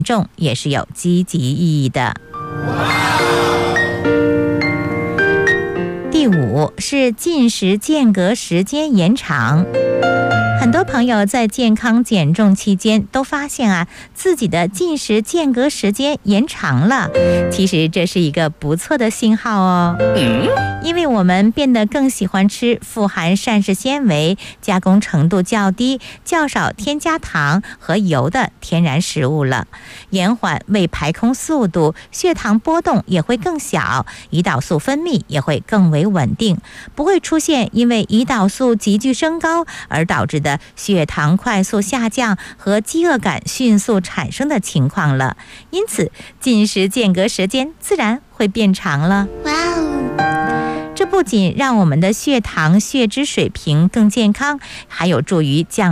重也是有积极意义的。第5是进食间隔时间延长。很多朋友在健康减重期间都发现自己的进食间隔时间延长了。其实这是一个不错的信号哦，因为我们变得更喜欢吃富含膳食纤维、加工程度较低、较少添加糖和油的天然食物了，延缓胃排空速度，血糖波动也会更小，胰岛素分泌也会更为稳定，不会出现因为胰岛素急剧升高而导致的血糖快速下降和饥饿感迅速产生的情况了。因此进食间隔时间自然会变长了。 哇哦！ 这不仅让我们的血糖、血脂水平更健康，还有助于降